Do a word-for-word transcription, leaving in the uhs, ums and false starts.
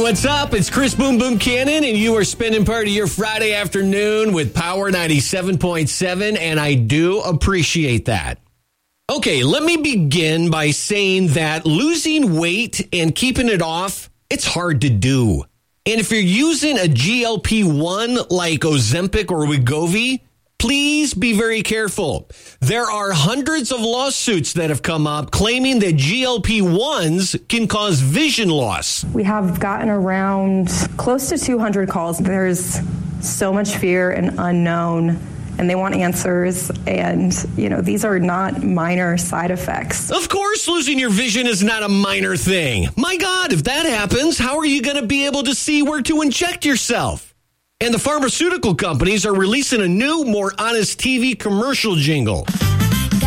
what's up? It's Chris Boom Boom Cannon, and you are spending part of your Friday afternoon with Power ninety-seven point seven, and I do appreciate that. Okay, let me begin by saying that losing weight and keeping it off, it's hard to do. And if you're using a G L P one like Ozempic or Wegovy, please be very careful. There are hundreds of lawsuits that have come up claiming that G L P ones can cause vision loss. We have gotten around close to two hundred calls. There's so much fear and unknown, and they want answers. And, you know, these are not minor side effects. Of course, losing your vision is not a minor thing. My God, if that happens, how are you going to be able to see where to inject yourself? And the pharmaceutical companies are releasing a new, more honest T V commercial jingle.